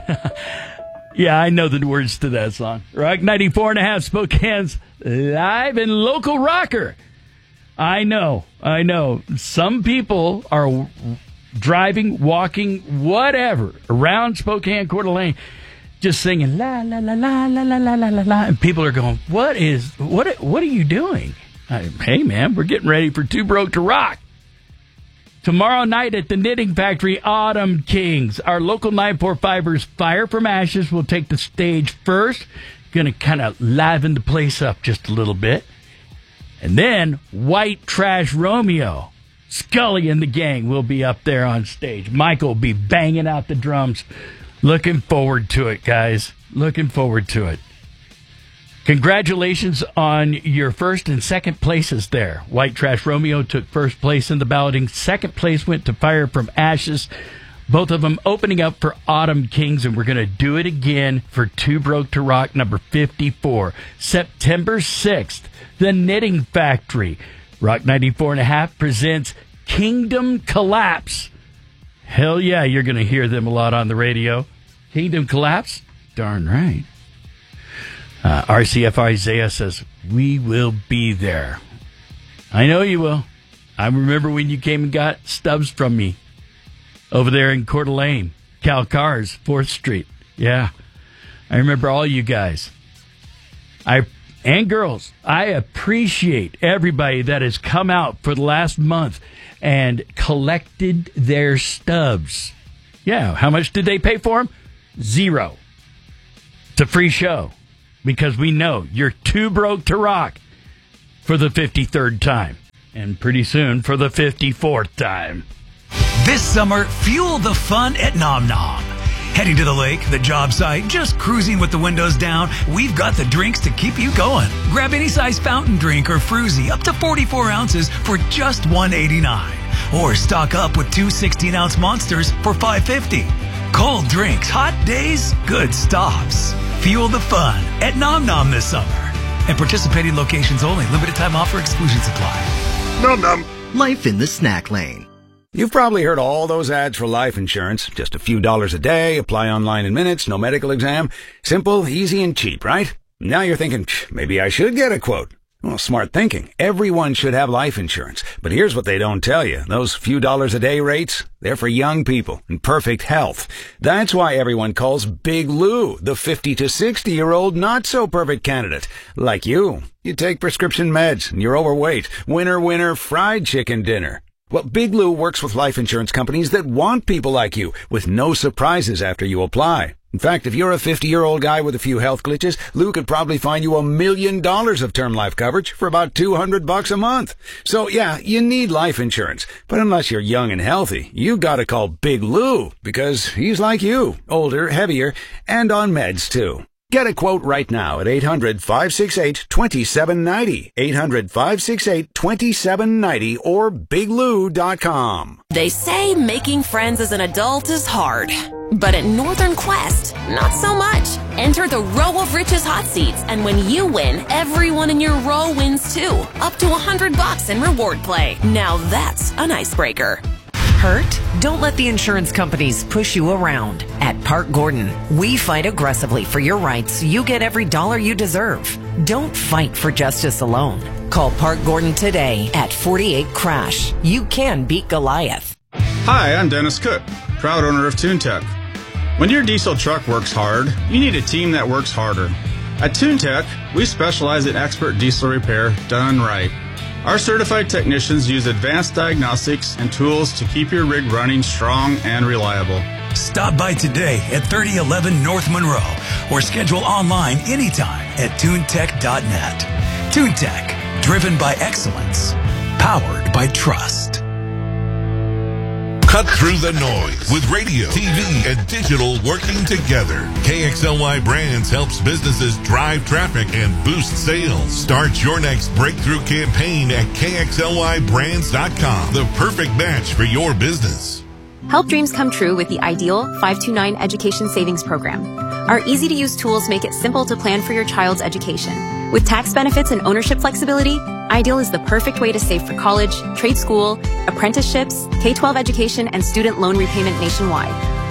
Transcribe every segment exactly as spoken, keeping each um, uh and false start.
Yeah, I know the words to that song. Rock ninety-four and a half, Spokane's live and local rocker. I know, I know. Some people are driving, walking, whatever, around Spokane, Coeur d'Alene, just singing la la la la la la la la la la, and people are going, "What is what? What are you doing?" I, hey, man, we're getting ready for Too Broke to Rock. Tomorrow night at the Knitting Factory, Autumn Kings. Our local nine four fivers Fire from Ashes will take the stage first. Going to kind of liven the place up just a little bit. And then White Trash Romeo, Scully and the gang will be up there on stage. Michael will be banging out the drums. Looking forward to it, guys. Looking forward to it. Congratulations on your first and second places there. White Trash Romeo took first place in the balloting. Second place went to Fire from Ashes. Both of them opening up for Autumn Kings, and we're going to do it again for Too Broke to Rock number fifty-four. September sixth, the Knitting Factory. Rock ninety-four and a half presents Kingdom Collapse. Hell yeah, you're going to hear them a lot on the radio. Kingdom Collapse? Darn right. Uh, R C F Isaiah says, we will be there. I know you will. I remember when you came and got stubs from me over there in Coeur d'Alene, Cal Cars, fourth Street. Yeah, I remember all you guys. I and girls, I appreciate everybody that has come out for the last month and collected their stubs. Yeah, how much did they pay for them? Zero. It's a free show. Because we know you're too broke to rock for the fifty-third time. And pretty soon for the fifty-fourth time. This summer, fuel the fun at Nom Nom. Heading to the lake, the job site, just cruising with the windows down, we've got the drinks to keep you going. Grab any size fountain drink or fruzy up to forty-four ounces for just one eighty-nine. Or stock up with two sixteen-ounce monsters for five fifty. Cold drinks, hot days, good stops. Fuel the fun at Nom Nom this summer. And participating locations only. Limited time offer, exclusions apply. Nom Nom. Life in the snack lane. You've probably heard all those ads for life insurance. Just a few dollars a day, apply online in minutes, no medical exam. Simple, easy, and cheap, right? Now you're thinking, maybe I should get a quote. Well, smart thinking. Everyone should have life insurance. But here's what they don't tell you. Those few dollars a day rates, they're for young people in perfect health. That's why everyone calls Big Lou the fifty to sixty-year-old not-so-perfect candidate. Like you. You take prescription meds and you're overweight. Winner, winner, fried chicken dinner. Well, Big Lou works with life insurance companies that want people like you, with no surprises after you apply. In fact, if you're a fifty-year-old guy with a few health glitches, Lou could probably find you a million dollars of term life coverage for about two hundred bucks a month. So yeah, you need life insurance. But unless you're young and healthy, you gotta call Big Lou, because he's like you, older, heavier, and on meds too. Get a quote right now at eight hundred, five six eight, two seven nine zero, eight hundred, five six eight, two seven nine zero, or big lou dot com. They say making friends as an adult is hard. But at Northern Quest, not so much. Enter the Row of Riches hot seats, and when you win, everyone in your row wins too. Up to one hundred bucks in reward play. Now that's an icebreaker. Hurt? Don't let the insurance companies push you around. At Park Gordon, we fight aggressively for your rights so you get every dollar you deserve. Don't fight for justice alone. Call Park Gordon today at forty-eight crash. You can beat Goliath. Hi, I'm Dennis Cook, proud owner of TuneTech. When your diesel truck works hard, you need a team that works harder. At TuneTech, we specialize in expert diesel repair done right. Our certified technicians use advanced diagnostics and tools to keep your rig running strong and reliable. Stop by today at thirty eleven North Monroe or schedule online anytime at tune tech dot net. TuneTech, driven by excellence, powered by trust. Cut through the noise with radio, T V, and digital working together. K X L Y Brands helps businesses drive traffic and boost sales. Start your next breakthrough campaign at K X L Y brands dot com. The perfect match for your business. Help dreams come true with the Ideal five two nine Education Savings Program. Our easy-to-use tools make it simple to plan for your child's education. With tax benefits and ownership flexibility, Ideal is the perfect way to save for college, trade school, apprenticeships, K twelve education, and student loan repayment nationwide.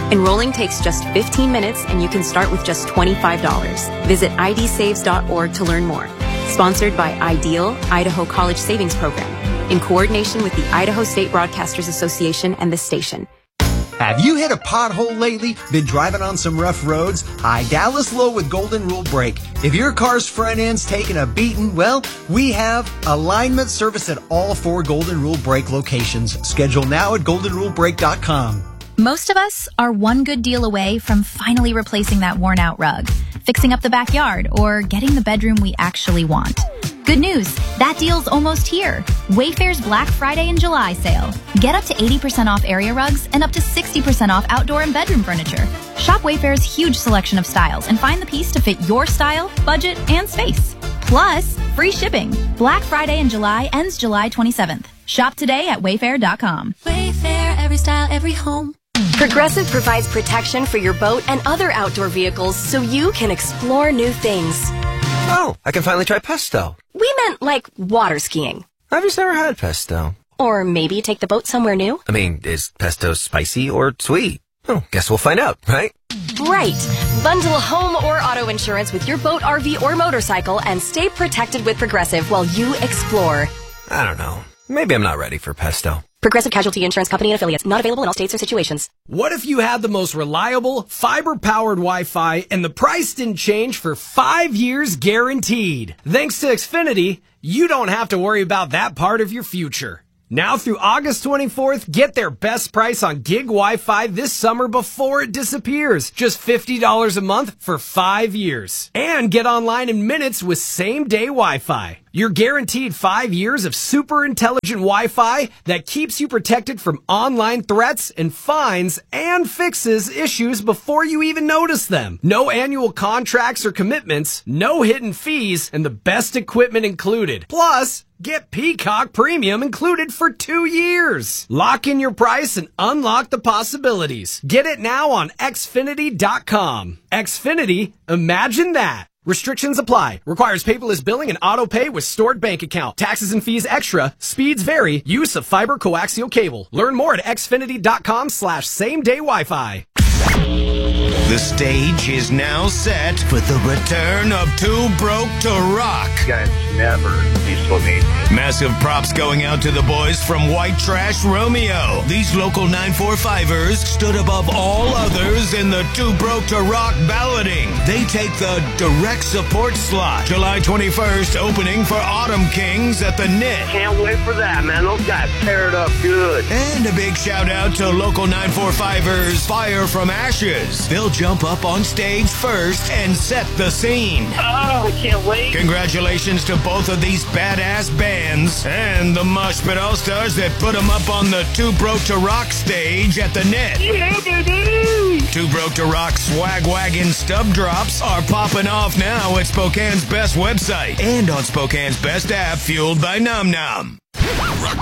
Enrolling takes just fifteen minutes and you can start with just twenty-five dollars. Visit I D saves dot org to learn more. Sponsored by IDEAL, Idaho College Savings Program, in coordination with the Idaho State Broadcasters Association and this station. Have you hit a pothole lately? Been driving on some rough roads? Hi, Dallas Lowe with Golden Rule Brake. If your car's front end's taking a beating, well, we have alignment service at all four Golden Rule Brake locations. Schedule now at golden rule brake dot com. Most of us are one good deal away from finally replacing that worn-out rug, fixing up the backyard, or getting the bedroom we actually want. Good news, that deal's almost here. Wayfair's Black Friday and July sale. Get up to eighty percent off area rugs and up to sixty percent off outdoor and bedroom furniture. Shop Wayfair's huge selection of styles and find the piece to fit your style, budget, and space. Plus, free shipping. Black Friday and July ends July twenty-seventh. Shop today at wayfair dot com. Wayfair, every style, every home. Progressive provides protection for your boat and other outdoor vehicles so you can explore new things. Oh, I can finally try pesto. We meant like water skiing. I've just never had pesto. Or maybe take the boat somewhere new. I mean, is pesto spicy or sweet? Oh, guess we'll find out, right? Right. Bundle home or auto insurance with your boat, R V, or motorcycle and stay protected with Progressive while you explore. I don't know. Maybe I'm not ready for pesto. Progressive Casualty Insurance Company and Affiliates. Not available in all states or situations. What if you had the most reliable, fiber-powered Wi-Fi and the price didn't change for five years guaranteed? Thanks to Xfinity, you don't have to worry about that part of your future. Now through August twenty-fourth, get their best price on gig Wi-Fi this summer before it disappears. Just fifty dollars a month for five years. And get online in minutes with same-day Wi-Fi. You're guaranteed five years of super intelligent Wi-Fi that keeps you protected from online threats and fines and fixes issues before you even notice them. No annual contracts or commitments, no hidden fees, and the best equipment included. Plus, get Peacock Premium included for two years. Lock in your price and unlock the possibilities. Get it now on Xfinity dot com. Xfinity, imagine that. Restrictions apply. Requires paperless billing and auto pay with stored bank account. Taxes and fees extra. Speeds vary. Use of fiber coaxial cable. Learn more at Xfinity dot com slash same day Wi-Fi. The stage is now set for the return of Too Broke to Rock. You guys never disappoint. Massive props going out to the boys from White Trash Romeo. These local nine forty-fivers stood above all others in the Too Broke to Rock balloting. They take the direct support slot. July twenty-first, opening for Autumn Kings at the Knit. Can't wait for that, man. Those guys tear it up good. And a big shout out to local nine forty-fivers Fire from Ashes. They'll jump up on stage first and set the scene. Oh, I can't wait. Congratulations to both of these badass bands and the Mosh Pit All-Stars that put them up on the Too Broke to Rock stage at the Knit. Yeah, baby! Too Broke to Rock swag wagon stub drops are popping off now at Spokane's Best website and on Spokane's Best app, fueled by Num Num.